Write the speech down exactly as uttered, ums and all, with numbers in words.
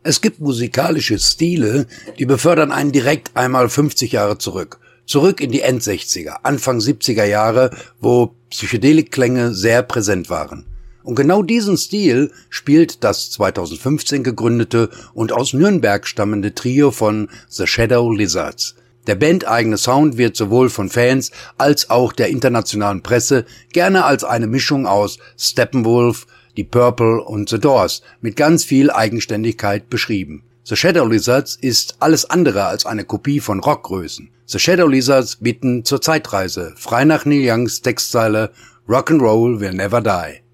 Es gibt musikalische Stile, die befördern einen direkt einmal fünfzig Jahre zurück. Zurück in die Endsechziger, Anfang siebziger Jahre, wo Psychedelik-Klänge sehr präsent waren. Und genau diesen Stil spielt das zweitausendfünfzehn gegründete und aus Nürnberg stammende Trio von The Shadow Lizards. Der bandeigene Sound wird sowohl von Fans als auch der internationalen Presse gerne als eine Mischung aus Steppenwolf, Deep Purple und The Doors mit ganz viel Eigenständigkeit beschrieben. The Shadow Lizards ist alles andere als eine Kopie von Rockgrößen. The Shadow Lizards bitten zur Zeitreise, frei nach Neil Youngs Textzeile Rock'n'Roll will never die.